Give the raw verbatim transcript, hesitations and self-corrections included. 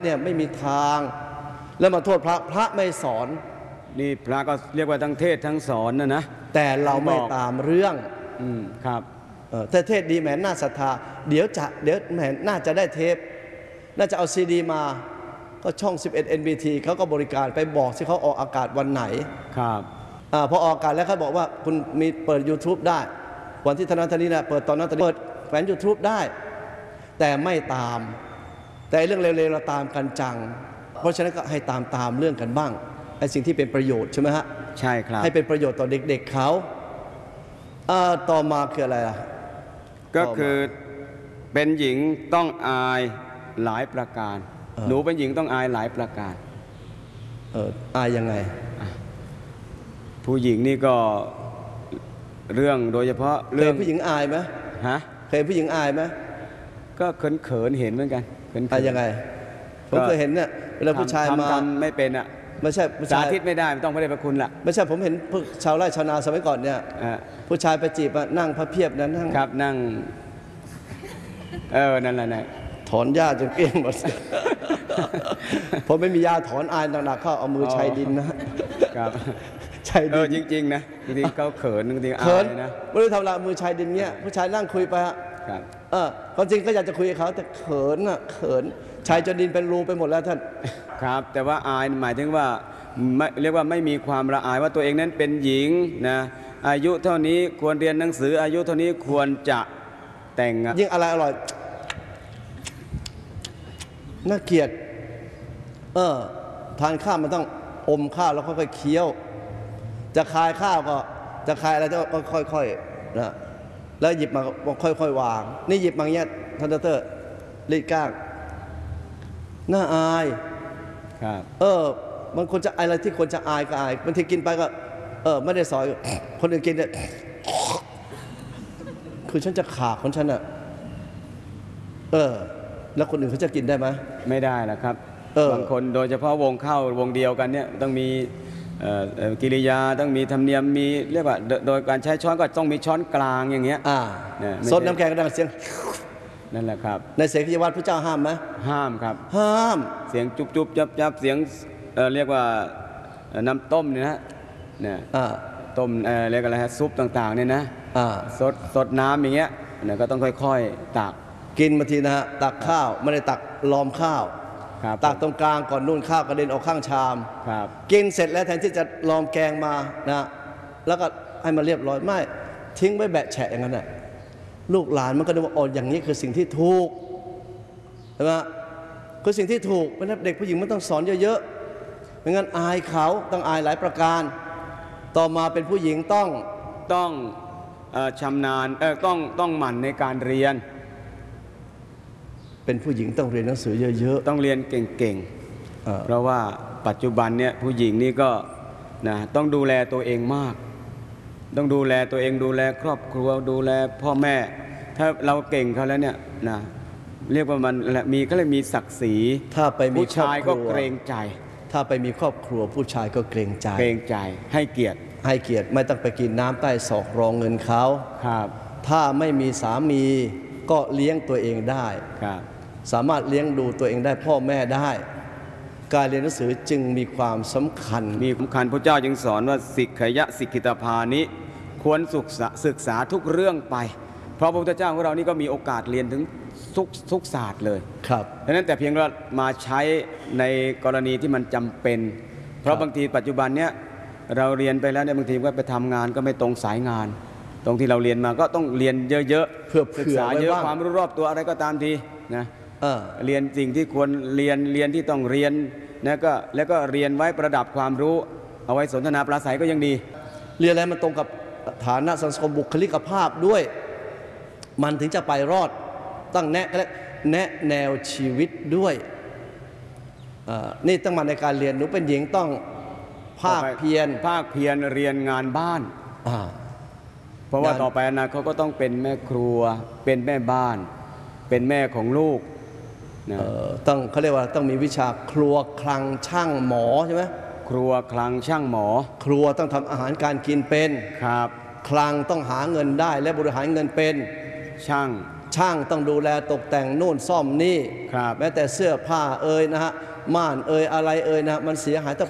เนี่ยไม่มีทางแล้วมาโทษพระพระไม่สอนนี่พระก็เรียกว่าทั้งเทศทั้งสอนนะนะแต่เราไม่ตามเรื่องอืมครับเออแต่เทศดีแหมน่าศรัทธาเดี๋ยวจะเดี๋ยวแหมน่าจะได้เทปน่าจะเอาซีดีมาก็ช่องสิบเอ็ด เอ็น บี ที เขาก็บริการไปบอกที่เขาออกอากาศวันไหนครับอ่าพอออกอากาศแล้วเขาบอกว่าคุณมีเปิด YouTube ได้วันที่ธนาธนีนะเปิดตอนนั้นเปิดแขวน YouTube ได้แต่ไม่ตามแต่เรื่องเร็วๆเราตามกันจังเพราะฉะนั้นก็ให้ตามตามเรื่องกันบ้างไอ้สิ่งที่เป็นประโยชน์ใช่ไหมฮะใช่ครับให้เป็นประโยชน์ต่อเด็กๆเขาอ่าต่อมาคืออะไรล่ะก็คือเป็นหญิงต้องอายหลายประการหนูเป็นหญิงต้องอายหลายประการเอออายยังไงผู้หญิงนี่ก็เรื่องโดยเฉพาะเรื่องผู้หญิงอายไหมฮะเคยผู้หญิงอายไหมก็เขินเขินเห็นเหมือนกันเขินอายยังไงผมเคยเห็นเนี่ยเวลาผู้ชายมาทำไม่เป็นอ่ะไม่ใช่ผู้ชายสาธิตไม่ได้ต้องไม่ได้ประคุณล่ะไม่ใช่ผมเห็นพวกชาวไร่ชาวนาสมัยก่อนเนี่ยผู้ชายไปจีบนั่งพระเพียบนั้นนั่งครับนั่งเออนั่นแหละนะถอนหญ้าจนเกลี้ยงหมดผมไม่มียาถอนอายหนักๆเข้าเอามือชัยดินนะครับชัยดินเออจริงๆนะจริงๆเขาเขินจริงๆอายนะไม่รู้ทำอะไรมือชัยดินเนี่ยผู้ชายนั่งคุยไปฮะครับเออความจริงก็อยากจะคุยกับเขาแต่เขินอ่ะเขินชายจนดินเป็นรูไปหมดแล้วท่านครับแต่ว่าอายหมายถึงว่าเรียกว่าไม่มีความละอายว่าตัวเองนั้นเป็นหญิงนะอายุเท่านี้ควรเรียนหนังสืออายุเท่านี้ควรจะแต่งยิ่งอะไรอร่อยน่าเกลียดเออทานข้าวมันต้องอมข้าวแล้วค่อยๆเคี้ยวจะคายข้าวก็จะคายอะไรก็ค่อยๆนะแล้วหยิบมาค่อยๆวางนี่หยิบมาอย่างเงี้ยท่านดรรีดก้างน่าอายครับเออมันควรจะอะไรที่ควรจะอายก็อายบางทีกินไปก็เออไม่ได้สอยคนอื่นกินเนี่ยคือฉันจะขาดของฉันอะเออแล้วคนอื่นเขาจะกินได้ไหมไม่ได้หรอกครับบางคนโดยเฉพาะวงเข้าวงเดียวกันเนี่ยต้องมีกิริยาต้องมีธรรมเนียมมีเรียกว่าโดยการใช้ช้อนก็ต้องมีช้อนกลางอย่างเงี้ยซดน้ำแกงก็ดังเสียงนั่นแหละครับในเสกยวัตรพระเจ้าห้ามไหมห้ามครับห้ามเสียงจุบจุบจับจับเสียงเรียกว่าน้ำต้มเนี่ยนะเนี่ยต้มเรียกอะไรฮะซุปต่างๆเนี่ยนะสดสดน้ำอย่างเงี้ยเนี่ยก็ต้องค่อยๆตักกินมาทีนะฮะตักข้าวไม่ได้ตักล้อมข้าวตักตรงกลางก่อนนู่นข้าวกระเด็นออกข้างชามกินเสร็จแล้วแทนที่จะลอมแกงมานะแล้วก็ให้มันเรียบร้อยไม่ทิ้งไว้แบะแฉะอย่างนั้นแหละลูกหลานมันก็นึกว่าอ๋ออย่างนี้คือสิ่งที่ถูกใช่ไหมคือสิ่งที่ถูกเพราะฉะนั้นเด็กผู้หญิงมันต้องสอนเยอะๆไม่งั้นอายเขาต้องอายหลายประการต่อมาเป็นผู้หญิงต้องต้องชำนาญเออต้องต้องหมั่นในการเรียนเป็นผู้หญิงต้องเรียนหนังสือเยอะๆต้องเรียนเก่งๆเพราะว่าปัจจุบันเนี่ยผู้หญิงนี่ก็นะต้องดูแลตัวเองมากต้องดูแลตัวเองดูแลครอบครัวดูแลพ่อแม่ถ้าเราเก่งเขาแล้วเนี่ยนะเรียกว่ามันมีก็เลยมีศักดิ์ศรีถ้าไปมีผู้ชายก็เกรงใจถ้าไปมีครอบครัวผู้ชายก็เกรงใจเกรงใจให้เกียรติให้เกียรติไม่ต้องไปกินน้ำใต้ศอกรองเงินเขาครับถ้าไม่มีสามีก็เลี้ยงตัวเองได้ครับสามารถเลี้ยงดูตัวเองได้พ่อแม่ได้การเรียนหนังสือจึงมีความสำคัญมีสำคัญพระเจ้าจึงสอนว่าสิกขยะสิกขิตภานิควรศึกษาศึกษาทุกเรื่องไปเพราะพระพุทธเจ้าของเรานี่ก็มีโอกาสเรียนถึงทุกทุกศาสตร์เลยครับดังนั้นแต่เพียงเรามาใช้ในกรณีที่มันจำเป็นเพราะบางทีปัจจุบันเนี้ยเราเรียนไปแล้วเนี่ยบางทีก็ไปทำงานก็ไม่ตรงสายงานตรงที่เราเรียนมาก็ต้องเรียนเยอะๆเพื่อศึกษาเยอะความรู้รอบตัวอะไรก็ตามทีนะเรียนสิ่งที่ควรเรียนเรียนที่ต้องเรียนนะก็แล้วก็เรียนไว้ประดับความรู้เอาไว้สนทนาปราศัยก็ยังดีเรียนอะไรมันตรงกับฐานะสังคมบุคลิกภาพด้วยมันถึงจะไปรอดตั้งแนะแนะแนวชีวิตด้วยนี่ต้องมาในการเรียนหนูเป็นหญิงต้องภาคเพียรภาคเพียรเรียนงานบ้านเพราะว่าต่อไปอนาคตก็ต้องเป็นแม่ครัวเป็นแม่บ้านเป็นแม่ของลูกต้องเขาเรียกว่าต้องมีวิชาครัวคลังช่างหมอใช่ไหมครัวคลังช่างหมอครัวต้องทำอาหารการกินเป็นครับคลังต้องหาเงินได้และบริหารเงินเป็นช่างช่างต้องดูแลตกแต่งนู่นซ่อมนี่ครับแม้แต่เสื้อผ้าเอ่ยนะฮะม่านเอ่ยอะไรเอ่ยนะมันเสียหายถ้า